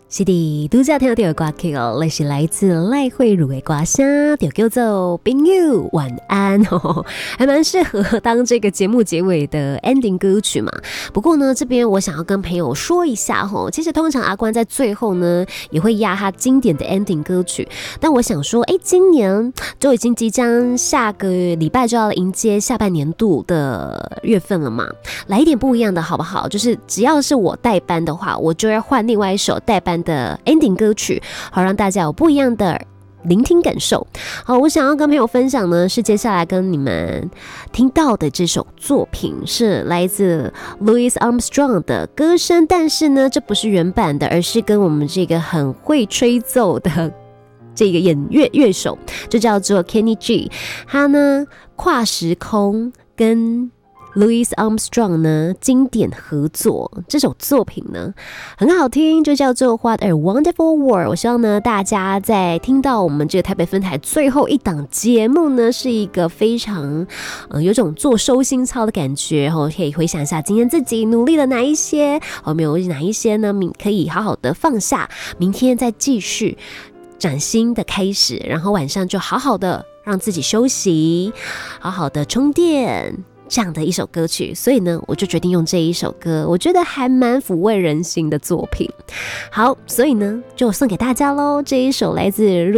是的，拄则听到的歌曲哦，那是来自赖慧茹的歌声，就叫做《朋友晚安》哦，还蛮适合当这个节目结尾的 ending 歌曲嘛。不过呢，这边我想要跟朋友说一下哦，其实通常阿关在最后呢也会压他经典的 ending 歌曲，但我想说，今年就已经即将下个礼拜就要迎接下半年度的月份了嘛，来一点不一样的好不好？就是只要是我代班的话，我就要换另外一首代班的 ending 歌曲，好让大家有不一样的聆听感受。好，我想要跟朋友分享呢，是接下来跟你们听到的这首作品是来自 Louis Armstrong 的歌声，但是呢，这不是原版的，而是跟我们这个很会吹奏的这个乐手，就叫做 Kenny G， 他呢跨时空跟Louis Armstrong 呢经典合作，这首作品呢很好听，就叫做 What a Wonderful World。 我希望呢大家在听到我们这个台北分台最后一档节目呢，是一个非常有种做收心操的感觉，可以回想一下今天自己努力了哪一些，没有哪一些呢可以好好的放下，明天再继续崭新的开始，然后晚上就好好的让自己休息，好好的充电，这样的一首歌曲。所以呢，我就决定用这一首歌，我觉得还蛮抚慰人心的作品。好，所以呢就送给大家咯，这一首来自